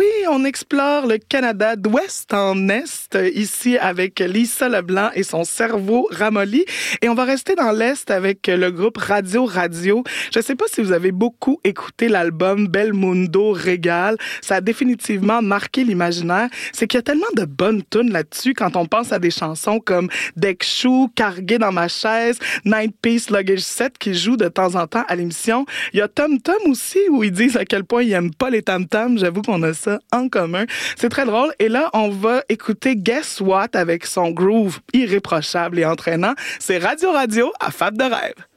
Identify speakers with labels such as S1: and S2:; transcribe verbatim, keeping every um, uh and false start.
S1: Oui, on explore le Canada d'ouest en est, ici avec Lisa Leblanc et son cerveau ramolli. Et on va rester dans l'est avec le groupe Radio Radio. Je ne sais pas si vous avez beaucoup écouté l'album Belmundo Régal. Ça a définitivement marqué l'imaginaire. C'est qu'il y a tellement de bonnes tunes là-dessus quand on pense à des chansons comme Deck Shoe, Cargué dans ma chaise, Nine Piece Luggage Set qui jouent de temps en temps à l'émission. Il y a Tom Tom aussi où ils disent à quel point ils aiment pas les tam-tams. J'avoue qu'on a ça en commun. C'est très drôle. Et là, on va écouter Guess What avec son groove irréprochable et entraînant. C'est Radio Radio à Fab de rêve.